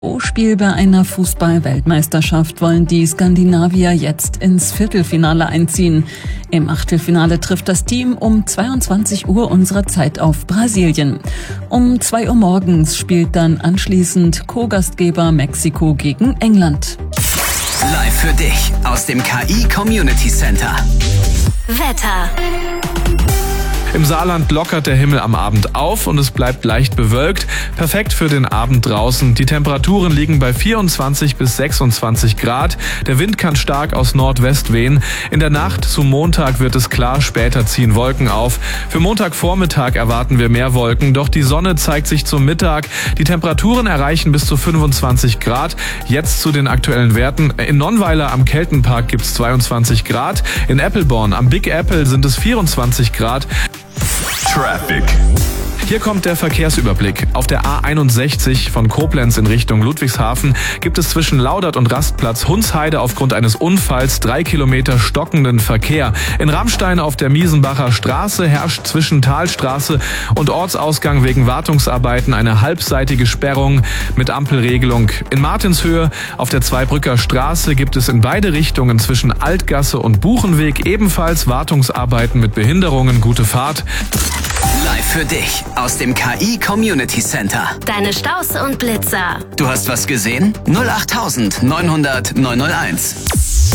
Pro Spiel bei einer Fußball-Weltmeisterschaft wollen die Skandinavier jetzt ins Viertelfinale einziehen. Im Achtelfinale trifft das Team um 22 Uhr unserer Zeit auf Brasilien. Um 2 Uhr morgens spielt dann anschließend Co-Gastgeber Mexiko gegen England. Live für dich aus dem KI Community Center. Wetter. Im Saarland lockert der Himmel am Abend auf und es bleibt leicht bewölkt. Perfekt für den Abend draußen. Die Temperaturen liegen bei 24 bis 26 Grad. Der Wind kann stark aus Nordwest wehen. In der Nacht zu Montag wird es klar, später ziehen Wolken auf. Für Montagvormittag erwarten wir mehr Wolken, doch die Sonne zeigt sich zum Mittag. Die Temperaturen erreichen bis zu 25 Grad. Jetzt zu den aktuellen Werten. In Nonnweiler am Keltenpark gibt's 22 Grad. In Eppelborn am Big Apple sind es 24 Grad. Traffic. Hier kommt der Verkehrsüberblick. Auf der A61 von Koblenz in Richtung Ludwigshafen gibt es zwischen Laudert und Rastplatz Hunsheide aufgrund eines Unfalls 3 Kilometer stockenden Verkehr. In Ramstein auf der Miesenbacher Straße herrscht zwischen Talstraße und Ortsausgang wegen Wartungsarbeiten eine halbseitige Sperrung mit Ampelregelung. In Martinshöhe auf der Zweibrücker Straße gibt es in beide Richtungen zwischen Altgasse und Buchenweg ebenfalls Wartungsarbeiten mit Behinderungen. Gute Fahrt. Live für dich aus dem KI Community Center. Deine Staus und Blitzer. Du hast was gesehen? 08900 901.